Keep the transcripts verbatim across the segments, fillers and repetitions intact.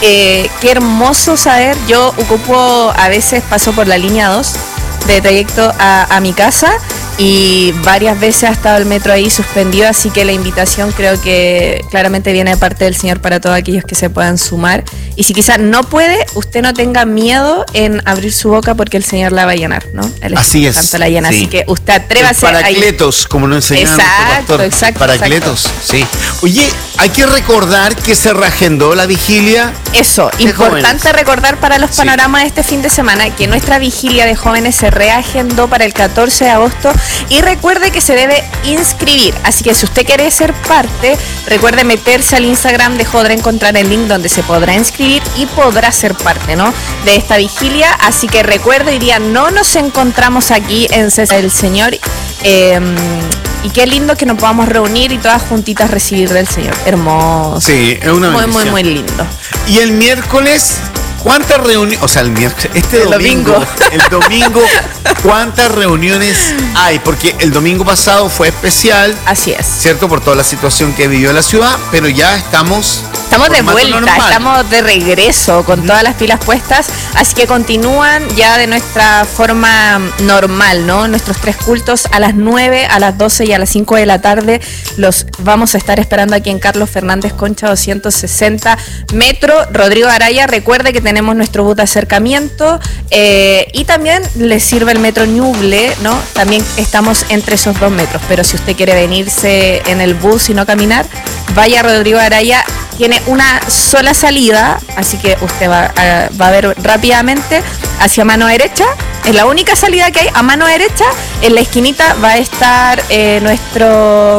eh, qué hermoso saber. Yo ocupo, a veces paso por la línea dos de trayecto a, a mi casa y varias veces ha estado el metro ahí suspendido, así que la invitación creo que claramente viene de parte del Señor para todos aquellos que se puedan sumar. Y si quizás no puede, usted no tenga miedo en abrir su boca porque el Señor la va a llenar, ¿no? El Así es. Tanto la llena, Sí. así que usted atrévase el paracletos, ahí. como nos enseñaron Exacto, nuestro pastor. exacto, Paracletos, sí. Oye, hay que recordar que se reagendó la vigilia. Eso, de importante jóvenes. recordar para los Sí. panoramas de este fin de semana que nuestra vigilia de jóvenes se reagendó para el catorce de agosto y recuerde que se debe inscribir, así que si usted quiere ser parte, recuerde meterse al Instagram de Jodra, encontrar el link donde se podrá inscribir y podrá ser parte, ¿no?, de esta vigilia, así que recuerde, hoy día no nos encontramos aquí en César del Señor, eh, y qué lindo que nos podamos reunir y todas juntitas recibir del Señor, hermoso. Sí, es una Muy, muy, bendición. muy lindo. Y el miércoles, ¿cuántas reuniones? O sea, el miércoles, este El domingo, domingo. el domingo, ¿cuántas reuniones hay? Porque el domingo pasado fue especial, Así es. ¿cierto? Por toda la situación que vivió la ciudad, pero ya estamos... Estamos de formato vuelta, normal. estamos de regreso con todas las pilas puestas, así que continúan ya de nuestra forma normal, ¿no? Nuestros tres cultos a las nueve, a las doce y a las cinco de la tarde los vamos a estar esperando aquí en Carlos Fernández Concha doscientos sesenta Metro Rodrigo Araya. Recuerde que tenemos nuestro bus de acercamiento eh, y también les sirve el Metro Ñuble, ¿no? También estamos entre esos dos metros, pero si usted quiere venirse en el bus y no caminar, vaya a Rodrigo Araya. Tiene una sola salida, así que usted va a, va a ver rápidamente hacia mano derecha. Es la única salida que hay a mano derecha. En la esquinita va a estar eh, nuestro,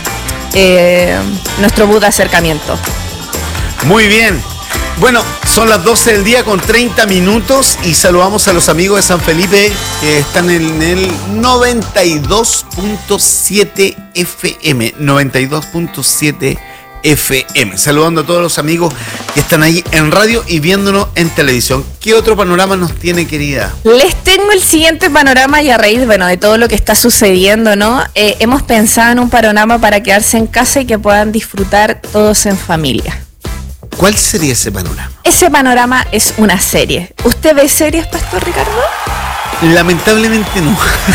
eh, nuestro bus de acercamiento. Muy bien. Bueno, son las doce del día con treinta minutos y saludamos a los amigos de San Felipe que están en el noventa y dos punto siete F M. noventa y dos punto siete F M. Saludando a todos los amigos que están ahí en radio y viéndonos en televisión. ¿Qué otro panorama nos tiene, querida? Les tengo el siguiente panorama y a raíz, bueno, de todo lo que está sucediendo, ¿no? Eh, hemos pensado en un panorama para quedarse en casa y que puedan disfrutar todos en familia. ¿Cuál sería ese panorama? Ese panorama es una serie. ¿Usted ve series, Pastor Ricardo? Lamentablemente no.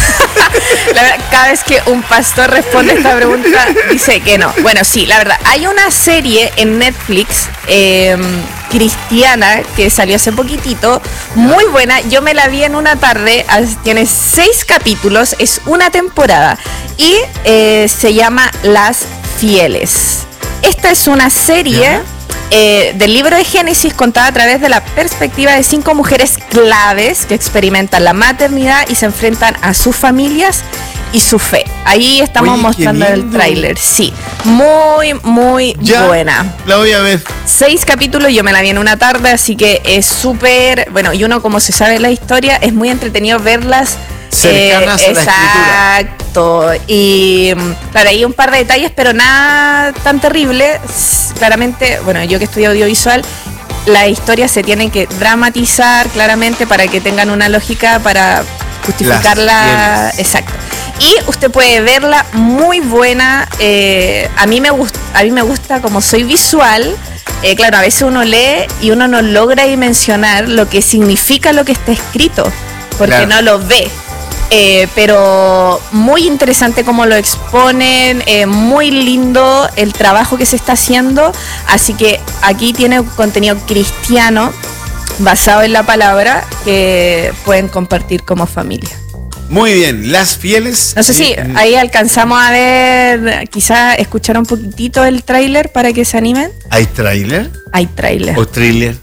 La verdad, cada vez que un pastor responde esta pregunta, dice que no. Bueno, sí, la verdad, hay una serie en Netflix eh, cristiana que salió hace poquitito, muy buena. Yo me la vi en una tarde, tiene seis capítulos, es una temporada y eh, se llama Las Fieles. Esta es una serie... ¿Ya? Eh, del libro de Génesis contada a través de la perspectiva de cinco mujeres claves que experimentan la maternidad y se enfrentan a sus familias y su fe. Ahí estamos Oye, mostrando qué el lindo. tráiler. Sí, muy, muy Ya, buena. la voy a ver. Seis capítulos, yo me la vi en una tarde, así que es súper, bueno, y uno como se sabe la historia, es muy entretenido verlas. Cercanas a la escritura. Exacto. Y claro, hay un par de detalles, pero nada tan terrible. S- Claramente, bueno, yo que estudio audiovisual, la historia se tiene que dramatizar claramente para que tengan una lógica para justificarla. Las fieles. Exacto. Y usted puede verla muy buena. eh, a mí me gusta, a mí me gusta como soy visual. Eh, claro, a veces uno lee y uno no logra dimensionar lo que significa lo que está escrito, porque Claro. no lo ve. Eh, pero muy interesante cómo lo exponen, eh, muy lindo el trabajo que se está haciendo, así que aquí tiene un contenido cristiano basado en la palabra que pueden compartir como familia. Muy bien, Las Fieles. No sé si Eh, ahí alcanzamos a ver, quizá escuchar un poquitito el tráiler para que se animen. ¿Hay tráiler Hay tráiler. o thriller?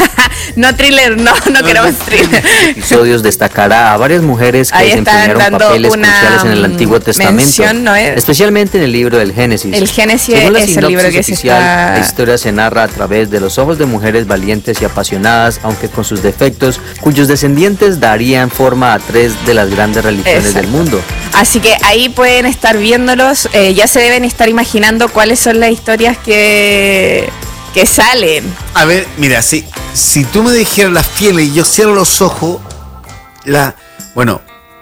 No thriller, no, no queremos no. thriller. Episodios destacará a varias mujeres que Ahí están desempeñaron dando papeles una, cruciales en el Antiguo mm, Testamento, mención, ¿no es? especialmente en el libro del Génesis. El Génesis Según la es el sinopsis libro que se oficial, está- la historia se narra a través de los ojos de mujeres valientes y apasionadas, aunque con sus defectos, cuyos descendientes darían forma a tres de las grandes religiones Exacto. del mundo. Así que ahí pueden estar viéndolos, eh, ya se deben estar imaginando cuáles son las historias que, que salen. A ver, mira, si, si tú me dijeras Las Fieles y yo cierro los ojos, la, bueno,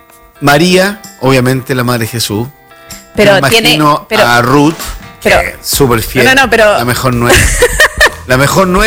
María, obviamente la Madre de Jesús. Pero me tiene- imagino pero- a Ruth, pero- que es súper fiel. No, no, no, pero- La mejor no es. La mejor no